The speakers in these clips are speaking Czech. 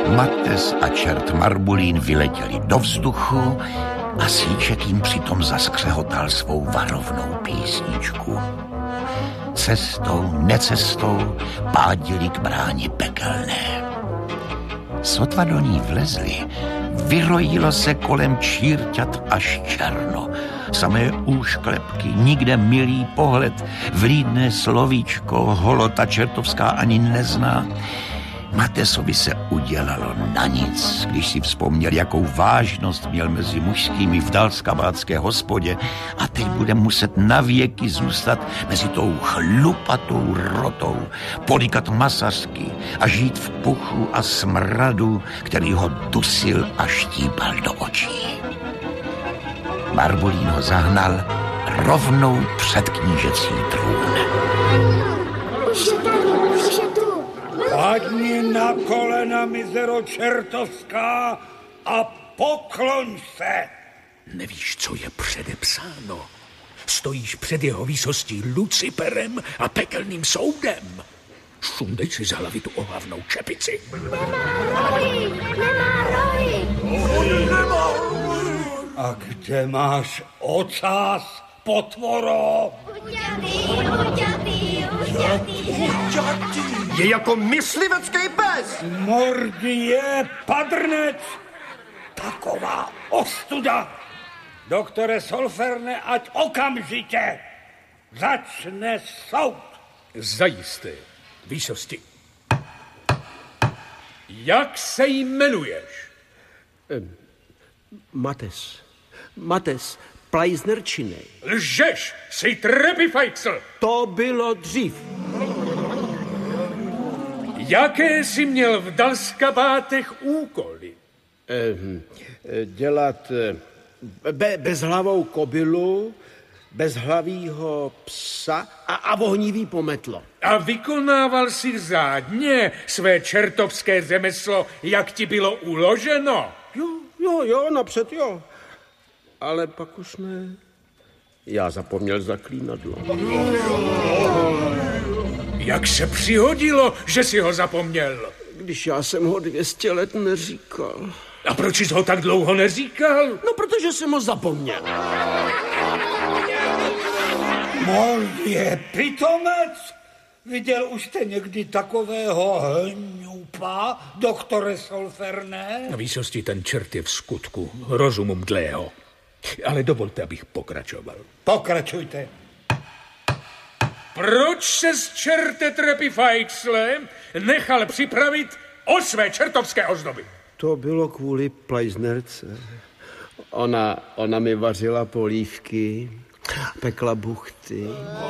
Mates a čert Marbulín vyletěli do vzduchu a Síček jim přitom zaskřehotal svou varovnou písničku. Cestou, necestou pádili k bráně pekelné. Sotva do ní vlezli, vyrojilo se kolem čírťat až černo. Samé úšklepky, nikde milý pohled, vlídné slovíčko, holota čertovská ani nezná. Matesovi se udělalo na nic, když si vzpomněl, jakou vážnost měl mezi mužskými v dalskabátské hospodě a teď bude muset navěky zůstat mezi tou chlupatou rotou, podíkat masařky a žít v puchu a smradu, který ho dusil a štípal do očí. Marbulín ho zahnal rovnou před knížecí trůn. Padni na kolena, mizero čertovská, a pokloň se. Nevíš, co je předepsáno. Stojíš před jeho výsostí Luciperem a pekelným soudem. Sundej si z hlavy tu ohlavnou čepici. Nemá rohy. A kde máš ocás, potvoro? Uťatý. Je jako myslivecký pes. Mordie, padrnec. Taková ostuda. Doktore Solferne, ať okamžitě začne soud. Zajisté, výsosti. Jak se jmenuješ? Mates, Plajznerčinej. Lžeš, jsi Trepifajksl. To bylo dřív. Jaké jsi měl v dalskabátech úkoly? Dělat bezhlavou kobylu, bezhlavýho psa a vohnivý pometlo. A vykonával jsi řádně své čertovské řemeslo, jak ti bylo uloženo? Jo, napřed jo. Ale pak už ne. Já zapomněl zaklínadlo. Jak se přihodilo, že jsi ho zapomněl? Když já jsem ho 200 let neříkal. A proč jsi ho tak dlouho neříkal? No, protože jsem ho zapomněl. Mordie, pitomec. Viděl už jste někdy takového hňupa, doktore Solferne? Na výsosti ten čert je v skutku rozumu mdlého. Ale dovolte, abych pokračoval. Pokračujte. Proč se z čerte Trepifajksle nechal připravit o své čertovské ozdoby? To bylo kvůli Plajznerce. Ona mi vařila polívky, pekla buchty.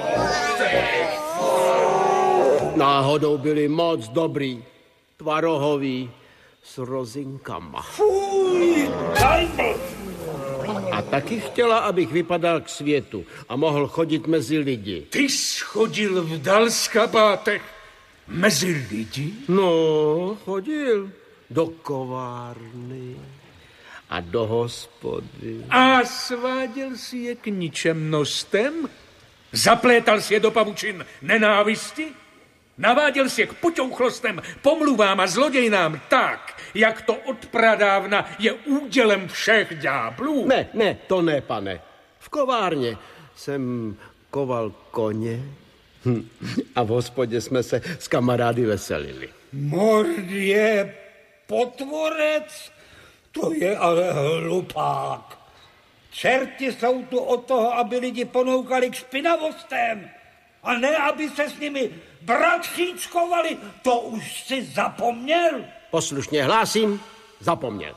Náhodou byly moc dobrý, tvarohový, s rozinkama. Fuj, kalbl. A taky chtěla, abych vypadal k světu a mohl chodit mezi lidi. Ty jsi chodil v dalskabátech mezi lidi? No, chodil do kovárny a do hospody. A sváděl si je k ničemnostem? Zaplétal si je do pavučin nenávisti? Naváděl si je k puťouchlostem, pomluvám a zlodějnám tak, jak to od pradávna je údělem všech ďáblů? Ne, to ne, pane. V kovárně jsem koval koně a v hospodě jsme se s kamarády veselili. Mordie, potvorec, to je ale hlupák. Čerti jsou tu od toho, aby lidi ponoukali k špinavostem, a ne, aby se s nimi bratříčkovali. To už si zapomněl? Poslušně hlásím, zapomněl.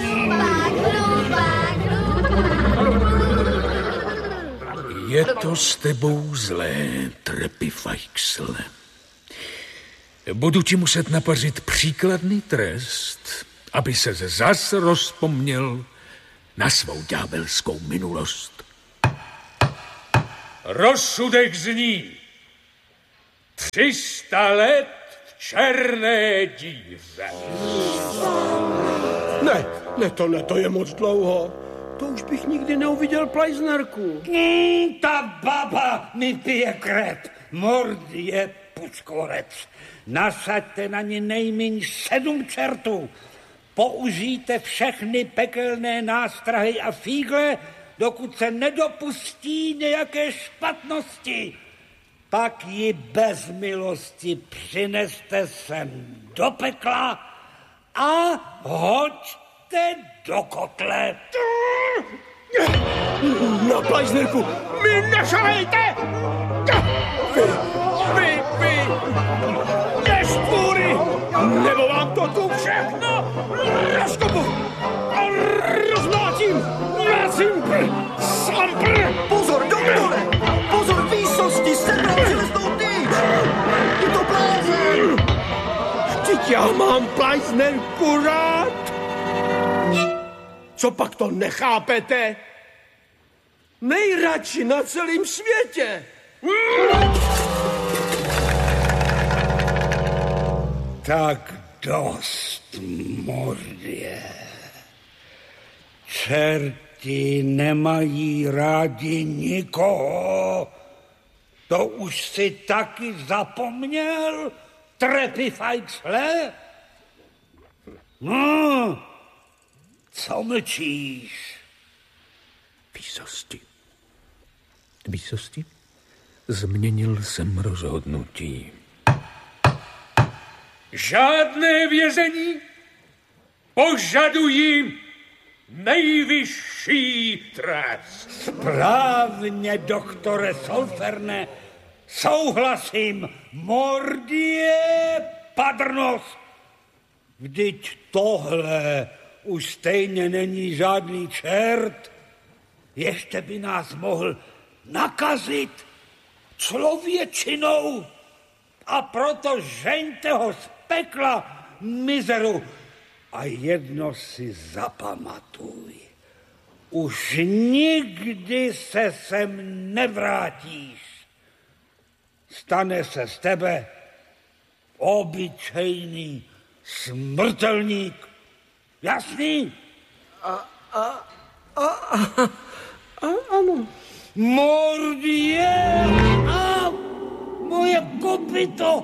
Je to s tebou zlé, Trepifajksle. Budu ti muset napařit příkladný trest, aby se zas rozpomněl na svou ďábelskou minulost. Rozsudek zní 300 let v černé díře. Ne, to je moc dlouho. To už bych nikdy neuviděl Plajznerku. Ta baba mi pije krev. Mordie, pučkorec. Nasaďte na ně nejméně 7 čertů. Použijte všechny pekelné nástrahy a fígle, dokud se nedopustí nějaké špatnosti. Pak ji bez milosti přineste sem do pekla a hoďte do kotle. Na Plajznerku, Mi nešahejte! Vy, neštvůry! Nebo vám to tu všechno rozkopu a rozmlátím na zimpr, sampr! Pozor, doktore! Pozor, výsosti, sebral železnou tyč! Je to blázen! vždyť já mám Plajznerku rád. Co pak to nechápete? Nejradši na celém světě. Tak dost, Mordie. Čerti nemají rádi nikoho. To už si taky zapomněl, Trepifajksle? No, co mlčíš? Výsosti? Změnil jsem rozhodnutí. Žádné vězení, požaduji nejvyšší trest. Správně, doktore Solferne, souhlasím, Mordie padrnost. Vždyť tohle už stejně není žádný čert. Ještě by nás mohl nakazit člověčinou. A proto žeňte ho z pekla, mizeru. A jedno si zapamatuj. Už nikdy se sem nevrátíš. Stane se z tebe obyčejný smrtelník. Jasný? Ano. Mordie! A moje kopyto!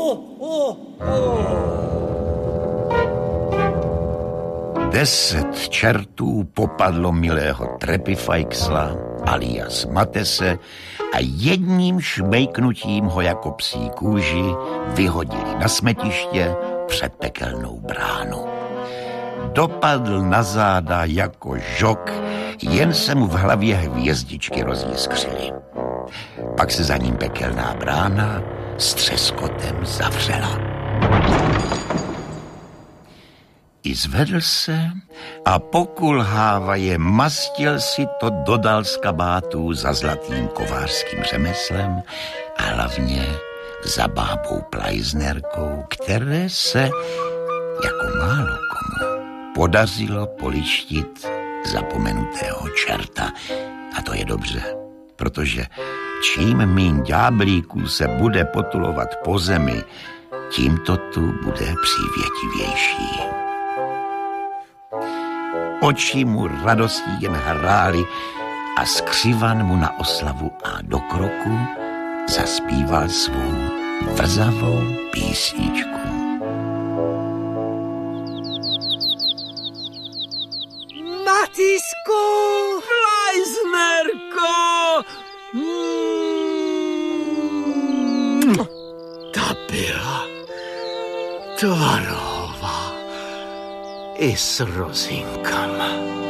10 čertů popadlo milého Trepifajksla alias Matese a jedním šmejknutím ho jako psí kůži vyhodili na smetiště před pekelnou bránu. Dopadl na záda jako žok, jen se mu v hlavě hvězdičky rozjiskřily. Pak se za ním pekelná brána s třeskotem zavřela. I zvedl se a pokulhávaje mastil si to dodal z kabátu za zlatým kovářským řemeslem a hlavně za bábou Plajznerkou, které se, jako málo komu, podařilo polištit zapomenutého čerta. A to je dobře, protože čím míň ďáblíků se bude potulovat po zemi, tím to tu bude přívětivější. Oči mu radostí jen hrály a skřivan mu na oslavu a do kroku zaspíval svou vrzavou písničku. Matisku! Plajznerko! Ta byla tvarová i s rozinkama.